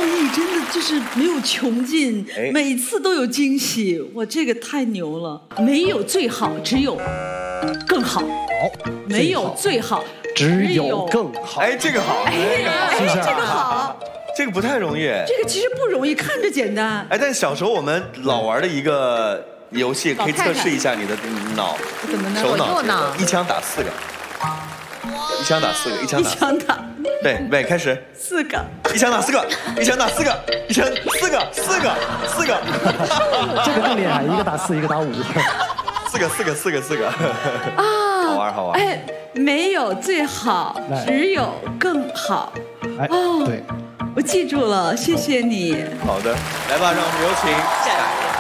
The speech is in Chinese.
意真的就是没有穷尽，每次都有惊喜，我这个太牛了。没有最好，只有更好。没有最好， 只有更好。 哎，这个好， 这个好， 这个不太容易。 这个其实不容易，看着简单。 哎，但小时候我们老玩的一个游戏，可以测试一下你的脑， 怎么呢？ 手脑，一枪打4个，一枪打4个，一枪打。对，开始。 4个。 一枪打4个，一枪打4个，一枪4个。 这个更厉害，一个打4，一个打5。 4个。啊，好玩。 哎，没有最好，只有更好。 对， 我记住了，谢谢你。 好的，来吧，让我们有请下一位。